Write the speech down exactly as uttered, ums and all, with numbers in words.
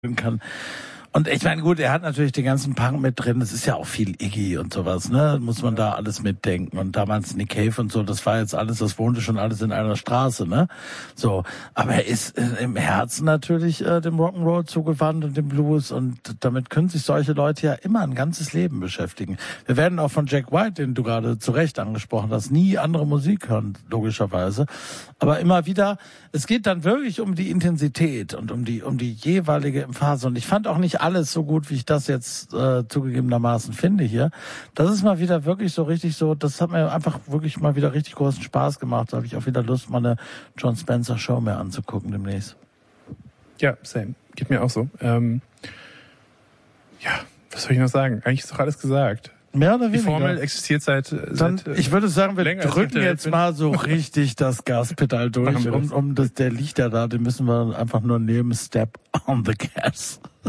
kann. Und ich meine, gut, er hat natürlich den ganzen Punk mit drin, es ist ja auch viel Iggy und sowas, ne, muss man da alles mitdenken. Und damals Nick Cave und so, das war jetzt alles, das wohnte schon alles in einer Straße, ne, so. Aber er ist äh, im Herzen natürlich äh, dem Rock'n'Roll zugewandt und dem Blues, und damit können sich solche Leute ja immer ein ganzes Leben beschäftigen. Wir werden auch von Jack White, den du gerade zu Recht angesprochen hast, nie andere Musik hören, logischerweise. Aber immer wieder, es geht dann wirklich um die Intensität und um die um die jeweilige Phase. Und ich fand auch nicht alles so gut, wie ich das jetzt äh, zugegebenermaßen finde hier. Das ist mal wieder wirklich so richtig so, das hat mir einfach wirklich mal wieder richtig großen Spaß gemacht. Da habe ich auch wieder Lust, mal eine John Spencer Show mehr anzugucken demnächst. Ja, same. Geht mir auch so. Ähm, ja, was soll ich noch sagen? Eigentlich ist doch alles gesagt. Mehr oder weniger. Die Formel existiert seit, seit Dann, ich würde sagen, wir länger, drücken jetzt bin. mal so richtig das Gaspedal durch. Um, um das, der liegt ja da, den müssen wir einfach nur nehmen. Step on the gas.